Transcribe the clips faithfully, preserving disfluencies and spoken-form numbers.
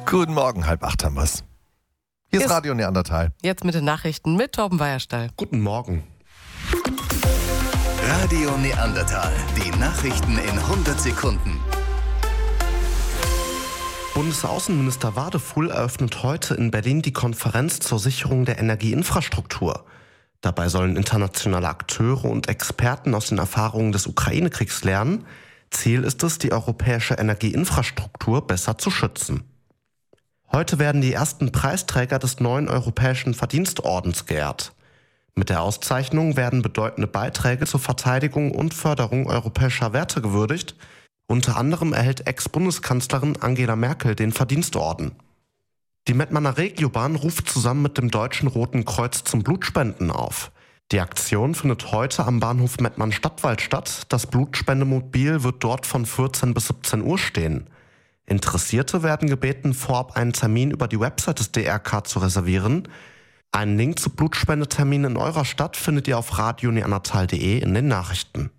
Guten Morgen, halb acht haben wir's. Hier ist Jetzt- Radio Neandertal. Jetzt mit den Nachrichten mit Torben Weierstall. Guten Morgen. Radio Neandertal. Die Nachrichten in hundert Sekunden. Bundesaußenminister Wadefuhl eröffnet heute in Berlin die Konferenz zur Sicherung der Energieinfrastruktur. Dabei sollen internationale Akteure und Experten aus den Erfahrungen des Ukraine-Kriegs lernen. Ziel ist es, die europäische Energieinfrastruktur besser zu schützen. Heute werden die ersten Preisträger des neuen Europäischen Verdienstordens geehrt. Mit der Auszeichnung werden bedeutende Beiträge zur Verteidigung und Förderung europäischer Werte gewürdigt. Unter anderem erhält Ex-Bundeskanzlerin Angela Merkel den Verdienstorden. Die Mettmanner Regiobahn ruft zusammen mit dem Deutschen Roten Kreuz zum Blutspenden auf. Die Aktion findet heute am Bahnhof Mettmann-Stadtwald statt. Das Blutspendemobil wird dort von vierzehn bis siebzehn Uhr stehen. Interessierte werden gebeten, vorab einen Termin über die Website des D R K zu reservieren. Einen Link zu Blutspendeterminen in eurer Stadt findet ihr auf radio neandertal punkt de in den Nachrichten.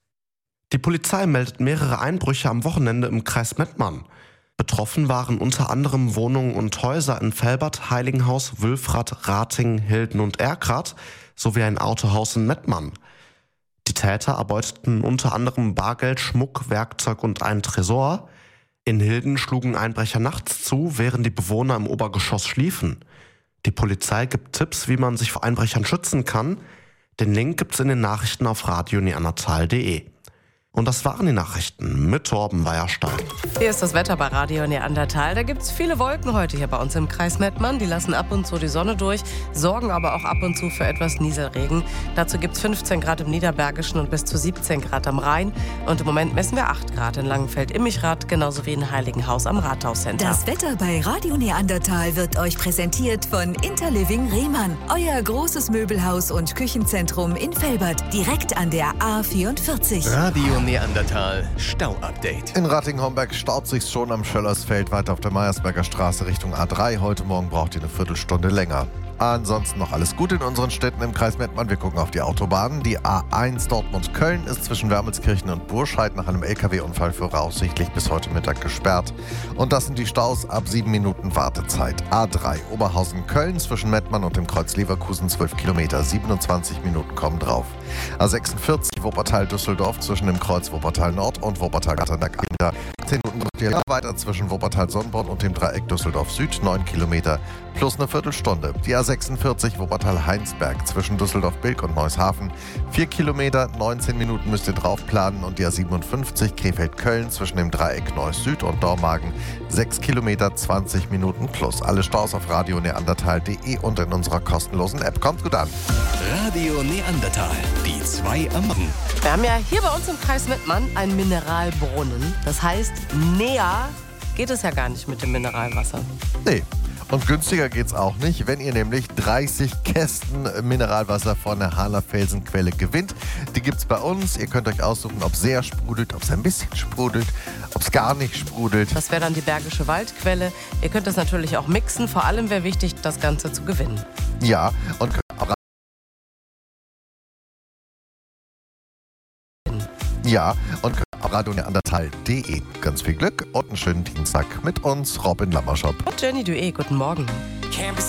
Die Polizei meldet mehrere Einbrüche am Wochenende im Kreis Mettmann. Betroffen waren unter anderem Wohnungen und Häuser in Velbert, Heiligenhaus, Wülfrath, Ratingen, Hilden und Erkrath sowie ein Autohaus in Mettmann. Die Täter erbeuteten unter anderem Bargeld, Schmuck, Werkzeug und einen Tresor. In Hilden schlugen Einbrecher nachts zu, während die Bewohner im Obergeschoss schliefen. Die Polizei gibt Tipps, wie man sich vor Einbrechern schützen kann. Den Link gibt's in den Nachrichten auf radio neandertal punkt de. Und das waren die Nachrichten mit Torben Weierstall. Hier ist das Wetter bei Radio Neandertal. Da gibt es viele Wolken heute hier bei uns im Kreis Mettmann. Die lassen ab und zu die Sonne durch, sorgen aber auch ab und zu für etwas Nieselregen. Dazu gibt es fünfzehn Grad im Niederbergischen und bis zu siebzehn Grad am Rhein. Und im Moment messen wir acht Grad in Langenfeld-Immichrath, genauso wie in Heiligenhaus am Rathauscenter. Das Wetter bei Radio Neandertal wird euch präsentiert von Interliving Rehmann. Euer großes Möbelhaus und Küchenzentrum in Velbert, direkt an der A vierundvierzig. Radio Neandertal Stau-Update. In Ratingen-Homberg staut sich's schon am Schöllersfeld weiter auf der Meiersberger Straße Richtung A drei. Heute Morgen braucht ihr eine Viertelstunde länger. Ansonsten noch alles gut in unseren Städten im Kreis Mettmann. Wir gucken auf die Autobahnen. Die A eins Dortmund-Köln ist zwischen Wermelskirchen und Burscheid nach einem L K W-Unfall voraussichtlich bis heute Mittag gesperrt. Und das sind die Staus ab sieben Minuten Wartezeit. A drei Oberhausen-Köln zwischen Mettmann und dem Kreuz Leverkusen zwölf Kilometer, siebenundzwanzig Minuten kommen drauf. A sechsundvierzig Wuppertal-Düsseldorf zwischen dem Kreuz Wuppertal-Nord und Wuppertal-Gatternack zehn Minuten weiter zwischen Wuppertal-Sonnborn und dem Dreieck Düsseldorf-Süd, neun Kilometer plus eine Viertelstunde. Die A sechsundvierzig Wuppertal-Heinsberg zwischen Düsseldorf-Bilk und Neushafen, vier Kilometer, neunzehn Minuten müsst ihr drauf planen. Und die A siebenundfünfzig Krefeld-Köln zwischen dem Dreieck Neuss-Süd und Dormagen, sechs Kilometer, zwanzig Minuten plus. Alle Staus auf radio neandertal punkt de und in unserer kostenlosen App. Kommt gut an. Radio Neandertal. Die zwei am Morgen. Wir haben ja hier bei uns im Kreis Mettmann einen Mineralbrunnen. Das heißt, näher geht es ja gar nicht mit dem Mineralwasser. Nee. Und günstiger geht's auch nicht, wenn ihr nämlich dreißig Kästen Mineralwasser von der Hahner Felsenquelle gewinnt. Die gibt's bei uns. Ihr könnt euch aussuchen, ob es sehr sprudelt, ob es ein bisschen sprudelt, ob es gar nicht sprudelt. Das wäre dann die Bergische Waldquelle. Ihr könnt das natürlich auch mixen. Vor allem wäre wichtig, das Ganze zu gewinnen. Ja, und Ja, und radio neandertal punkt de. Ganz viel Glück und einen schönen Dienstag mit uns, Robin Lammerschop. Und Jenny Dué, guten Morgen. Can't be